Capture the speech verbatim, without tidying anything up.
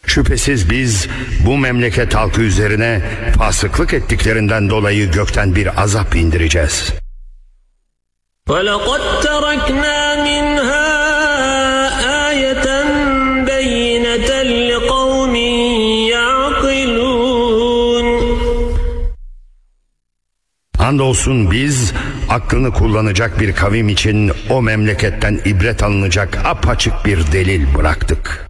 Şüphesiz biz bu memleket halkı üzerine fasıklık ettiklerinden dolayı gökten bir azap indireceğiz. وَلَقَدْ تَرَكْنَا مِنْهَا آيَةً بَيِّنَةً لِقَوْمٍ يَعْقِلُونَ. Andolsun biz aklını kullanacak bir kavim için o memleketten ibret alınacak apaçık bir delil bıraktık.